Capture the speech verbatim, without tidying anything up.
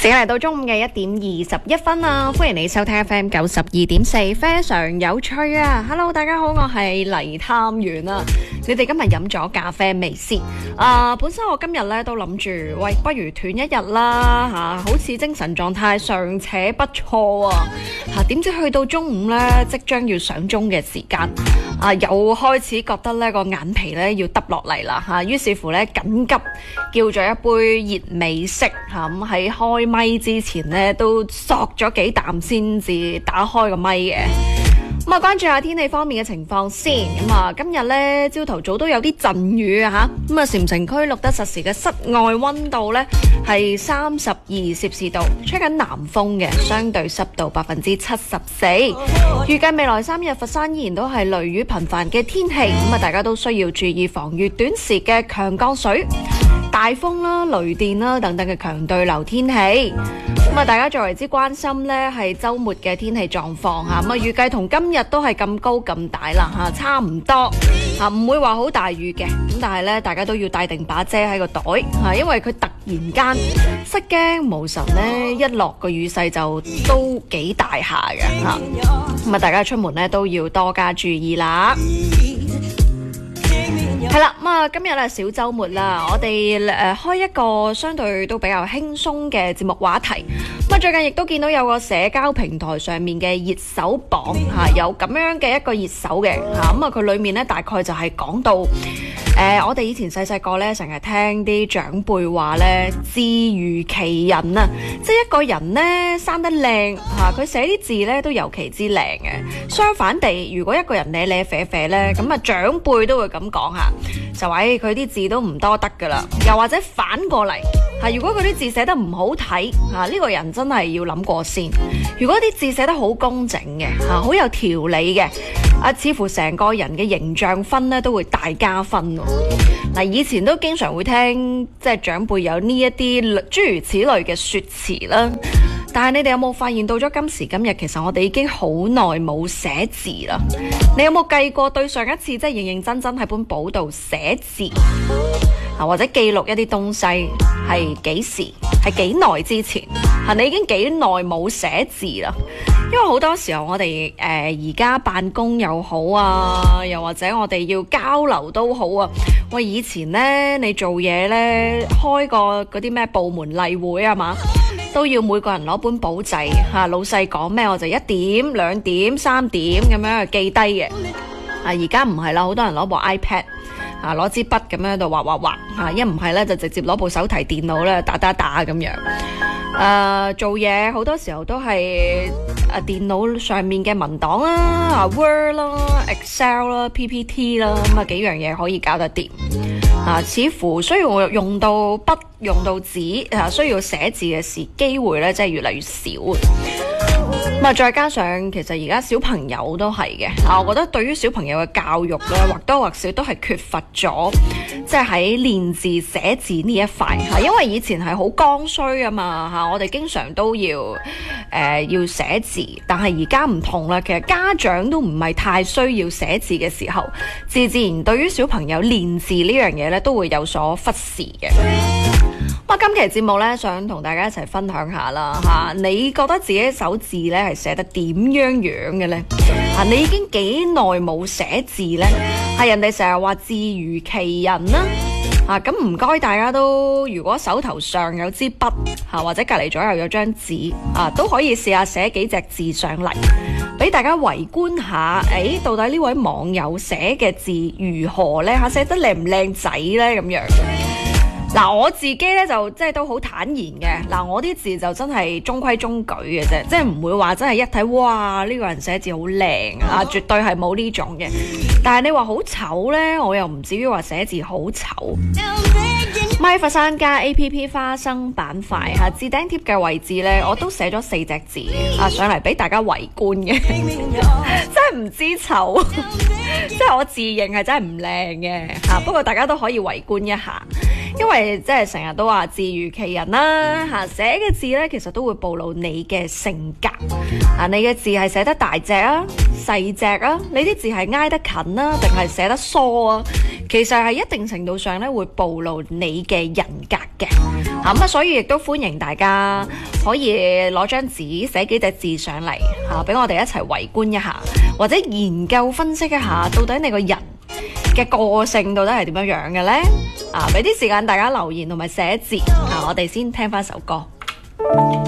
時間嚟到中午嘅一點二十一分啦，歡迎你收聽 F M 九十二點四，非常有趣啊 ！Hello， 大家好，我係黎探員啊。你哋今日飲咗咖啡未先？啊、呃，本身我今日咧都諗住，喂，不如斷一日啦吓、啊，好似精神狀態尚且不錯啊吓，點知去到中午咧，即將要上鐘嘅時間，啊，又開始覺得咧個眼皮咧要耷落嚟啦吓，於是乎咧緊急叫咗一杯熱美式吓，咁、啊、喺開咪之前咧都索咗幾啖先至打開個咪嘅。咁啊，關注下天氣方面嘅情況先。咁啊，今日咧朝頭早都有啲陣雨啊吓。咁啊，禪城區錄得實時嘅室外溫度咧係三十二攝氏度，吹緊南風嘅，相對濕度百分之七十四。預計未來三日佛山依然都係雷雨頻繁嘅天氣，咁啊，大家都需要注意防禦短時嘅強降水、大風啦、雷電啦等等嘅強對流天氣。咁啊，大家最為之關心咧係週末嘅天氣狀況嚇，咁啊預計同今日都係咁高咁大啦嚇，差唔多嚇，唔會話好大雨嘅。咁但係咧，大家都要帶定把遮喺個袋嚇，因為佢突然間失驚無神咧，一落個雨勢就都幾大下嘅嚇。咁啊，大家出門咧都要多加注意啦。係啦，咁啊，今日咧小週末啦，我哋誒、呃、開一個相對都比較輕鬆嘅節目話題。咁啊，最近亦都見到有個社交平台上面嘅熱搜榜嚇、啊，有咁樣嘅一個熱搜嘅嚇，咁啊佢裡面咧大概就係講到誒、呃，我哋以前細細個咧成日聽啲長輩話咧，字如其人啊，即係一個人咧生得靚嚇，佢、啊、寫啲字咧都尤其之靚嘅。相反地，如果一個人咧咧啡啡咧，咁啊長輩都會咁講嚇。就話佢啲字都唔多得噶啦，又或者反過嚟嚇，如果佢啲字寫得唔好睇嚇，呢個人真係要諗過先。如果啲字寫得好工整嘅嚇，好有條理嘅啊，似乎成個人嘅形象分咧都會大加分喎。嗱，以前都經常會聽即係長輩有呢一啲諸如此類嘅説詞啦。但係你哋有冇發現到咗今時今日，其實我哋已經好耐冇寫字啦。你有冇計過對上一次即係認認真真喺本簿度寫字啊，或者記錄一啲東西係幾時？係幾耐之前？係你已經幾耐冇寫字啦？因為好多時候我哋誒而家辦公又好啊，又或者我哋要交流都好啊。喂，以前呢，你做嘢呢，開個嗰啲咩部門例會啊嘛？都要每個人攞本簿仔嚇，老細講咩我就一點、兩點、三點咁樣去記低嘅。啊，而家唔係啦，好多人攞部 iPad 啊，攞支筆咁樣喺度畫畫畫嚇，一唔係咧就直接攞部手提電腦咧打打打咁樣。誒、呃，做嘢好多時候都係誒電腦上面嘅文檔啦，啊 Word 啦、Excel 啦、P P T 啦，咁啊幾樣嘢可以搞得掂。啊，似乎需要用到筆、用到紙啊，需要寫字嘅時機會咧，真係越嚟越少。咁啊，再加上其實而家小朋友都係嘅啊，我覺得對於小朋友嘅教育咧，或多或少都係缺乏咗，即係喺練字寫字呢一塊嚇。因為以前係好剛需啊嘛嚇，我哋經常都要誒、呃、要寫字，但係而家唔同啦。其實家長都唔係太需要寫字嘅時候，自自然對於小朋友練字呢樣嘢咧，都會有所忽視嘅。咁啊，今期節目咧，想同大家一齊分享下啦嚇，你覺得自己手字咧係寫得點樣樣嘅咧？啊，你已經幾耐冇寫字咧？係人哋成日話字如其人啦，啊咁唔該大家都，如果手頭上有支筆嚇，或者隔離左右有張紙啊，都可以試下寫幾隻字上嚟，俾大家圍觀下。誒，到底呢位網友寫嘅字如何咧？嚇，寫得靚唔靚仔咧？咁樣。嗱，我自己咧就即係都好坦然嘅。嗱，我啲字就真係中規中矩嘅啫，即係唔會話真係一睇哇呢個人寫字好靚啊，絕對係冇呢種嘅。但係你話好醜咧，我又唔至於話寫字好醜。咪佛山加 A P P 花生板塊嚇，置頂貼嘅位置咧，我都寫咗四隻字啊上嚟俾大家圍觀嘅，真係唔知醜，即係我自認係真係唔靚嘅嚇。不過大家都可以圍觀一下。因為即係成日都話字如其人啦，吓寫嘅字咧，其實都會暴露你嘅性格。啊，你嘅字係寫得大隻啊、細隻啊，你啲字係挨得近啊，定係寫得疏啊？ 其實係一定程度上咧會暴露你嘅人格嘅。咁啊，所以亦都歡迎大家可以攞張紙寫幾隻字上嚟嚇，俾我哋一齊圍觀一下，或者研究分析一下，到底你個人嘅個性到底係點樣樣嘅呢？啊，俾啲時間大家留言同埋寫字，啊，我哋先聽翻首歌。